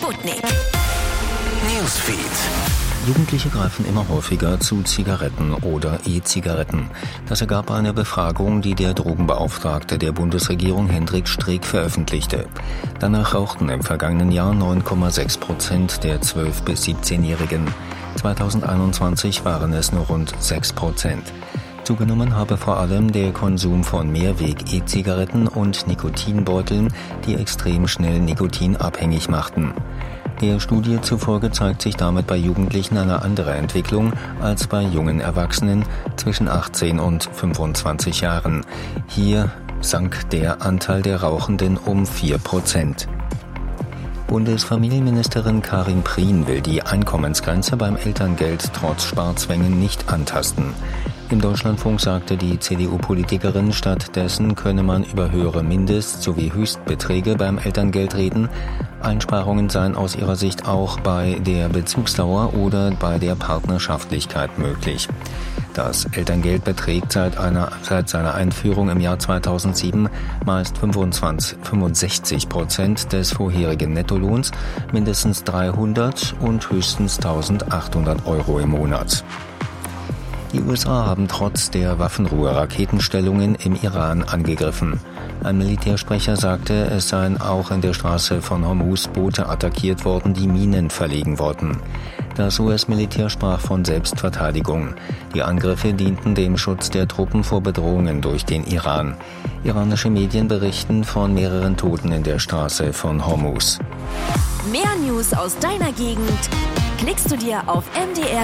Sputnik Newsfeed. Jugendliche greifen immer häufiger zu Zigaretten oder E-Zigaretten. Das ergab eine Befragung, die der Drogenbeauftragte der Bundesregierung Hendrik Streeck veröffentlichte. Danach rauchten im vergangenen Jahr 9,6% der 12- bis 17-Jährigen. 2021 waren es nur rund 6%. Zugenommen habe vor allem der Konsum von Mehrweg-E-Zigaretten und Nikotinbeuteln, die extrem schnell nikotinabhängig machten. Der Studie zufolge zeigt sich damit bei Jugendlichen eine andere Entwicklung als bei jungen Erwachsenen zwischen 18 und 25 Jahren. Hier sank der Anteil der Rauchenden um 4%. Bundesfamilienministerin Karin Prien will die Einkommensgrenze beim Elterngeld trotz Sparzwängen nicht antasten. Im Deutschlandfunk sagte die CDU-Politikerin, stattdessen könne man über höhere Mindest- sowie Höchstbeträge beim Elterngeld reden. Einsparungen seien aus ihrer Sicht auch bei der Bezugsdauer oder bei der Partnerschaftlichkeit möglich. Das Elterngeld beträgt seit seiner Einführung im Jahr 2007 meist 65% des vorherigen Nettolohns, mindestens 300 und höchstens 1.800 Euro im Monat. Die USA haben trotz der Waffenruhe Raketenstellungen im Iran angegriffen. Ein Militärsprecher sagte, es seien auch in der Straße von Hormuz Boote attackiert worden, die Minen verlegen wollten. Das US-Militär sprach von Selbstverteidigung. Die Angriffe dienten dem Schutz der Truppen vor Bedrohungen durch den Iran. Iranische Medien berichten von mehreren Toten in der Straße von Hormuz. Mehr News aus deiner Gegend klickst du dir auf MDR